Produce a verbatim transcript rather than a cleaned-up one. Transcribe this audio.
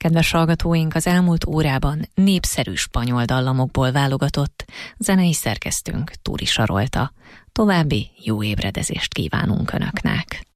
Kedves hallgatóink, az elmúlt órában népszerű spanyol dallamokból válogatott zenei szerkesztőnk Túri Sarolta. További jó ébredezést kívánunk Önöknek!